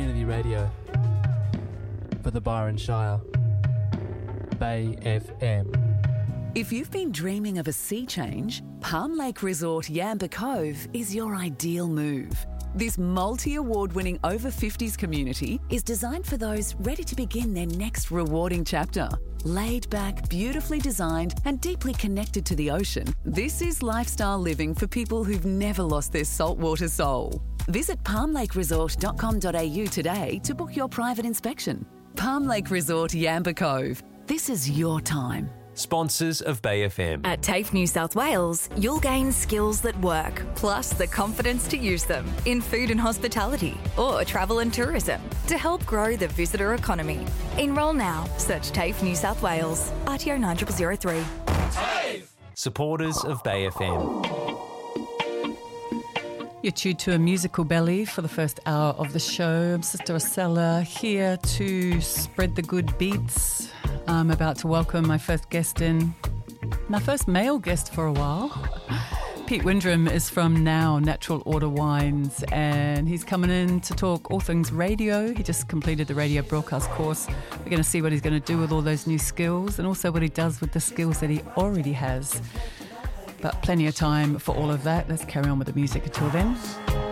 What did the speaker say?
community radio for the Byron Shire. Bay FM. If you've been dreaming of a sea change, Palm Lake Resort Yamba Cove is your ideal move. This multi-award-winning over-50s community is designed for those ready to begin their next rewarding chapter. Laid back, beautifully designed and deeply connected to the ocean, this is lifestyle living for people who've never lost their saltwater soul. Visit palmlakeresort.com.au today to book your private inspection. Palm Lake Resort Yamba Cove. This is your time. Sponsors of Bay FM. At TAFE New South Wales, you'll gain skills that work, plus the confidence to use them in food and hospitality or travel and tourism to help grow the visitor economy. Enrol now. Search TAFE New South Wales. RTO 9003. TAFE! Supporters of Bay FM. You're tuned to A Musical Belly for the first hour of the show. I'm Sister Osella here to spread the good beats. I'm about to welcome my first guest in, my first male guest for a while. Pete Windrum is from Now Natural Order Wines, and he's coming in to talk all things radio. He just completed the radio broadcast course. We're going to see what he's going to do with all those new skills and also what he does with the skills that he already has. But plenty of time for all of that. Let's carry on with the music until then.